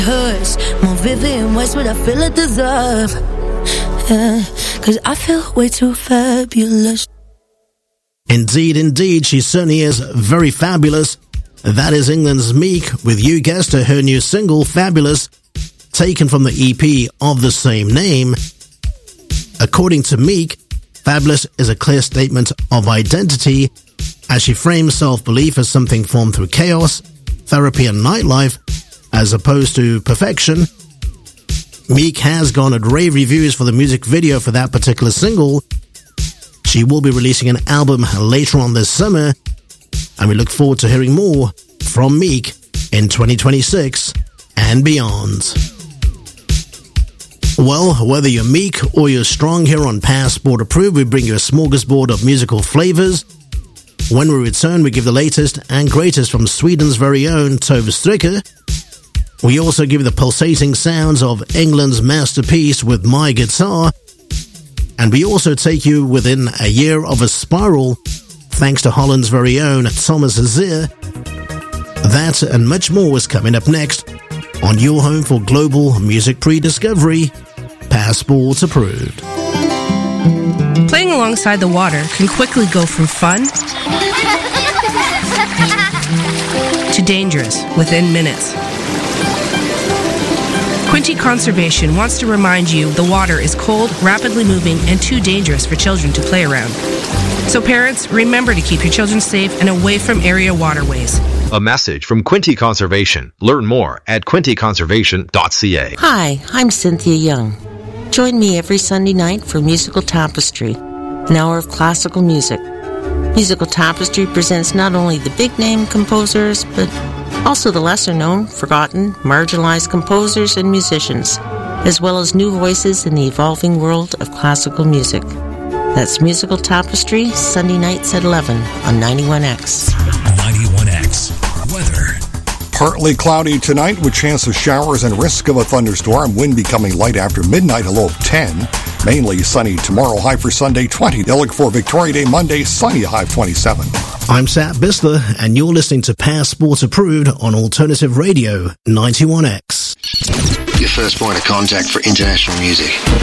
hers. More Vivian Westwood, I feel it deserve. Yeah, 'cause I feel way too fabulous. Indeed, indeed, she certainly is very fabulous. That is England's Meek with, you guessed it, her new single, Fabulous, taken from the EP of the same name. According to Meek, Fabulous is a clear statement of identity as she frames self-belief as something formed through chaos, therapy and nightlife, as opposed to perfection. Meek has garnered rave reviews for the music video for that particular single. She will be releasing an album later on this summer, and we look forward to hearing more from Meek in 2026 and beyond. Well, whether you're Meek or you're strong, here on Passport Approved, we bring you a smorgasbord of musical flavors. When we return, we give the latest and greatest from Sweden's very own Tove Stricker. We also give you the pulsating sounds of England's masterpiece with My Guitar. And we also take you within a year of a spiral, thanks to Holland's very own Thomas Azir. That and much more is coming up next on your home for global music pre-discovery, Passport Approved. Playing alongside the water can quickly go from fun to dangerous within minutes. Quinte Conservation wants to remind you the water is cold, rapidly moving, and too dangerous for children to play around. So parents, remember to keep your children safe and away from area waterways. A message from Quinte Conservation. Learn more at quinteconservation.ca. Hi, I'm Cynthia Young. Join me every Sunday night for Musical Tapestry, an hour of classical music. Musical Tapestry presents not only the big-name composers, but also the lesser-known, forgotten, marginalized composers and musicians, as well as new voices in the evolving world of classical music. That's Musical Tapestry, Sunday nights at 11 on 91X. 91X. Weather. Partly cloudy tonight with chance of showers and risk of a thunderstorm. Wind becoming light after midnight, a low of 10. Mainly sunny tomorrow, high for Sunday 20. They'll look for Victoria Day Monday, sunny, high of 27. I'm Sat Bisler, and you're listening to Passport Approved on Alternative Radio 91X. Your first point of contact for international music.